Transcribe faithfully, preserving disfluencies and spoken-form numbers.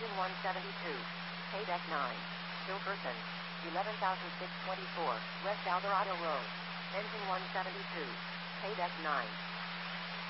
Engine one seventy-two. Pay deck nine. Still person. eleven thousand six hundred twenty-four, West Alvarado Road. Engine one seventy-two. Pay deck nine.